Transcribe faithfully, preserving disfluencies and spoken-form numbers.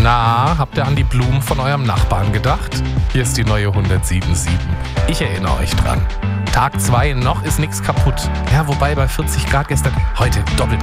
Na, habt ihr an die Blumen von eurem Nachbarn gedacht? Hier ist die neue hundertsieben sieben. Ich erinnere euch dran. Tag zwei, noch ist nichts kaputt. Ja, wobei bei vierzig Grad gestern, heute doppelt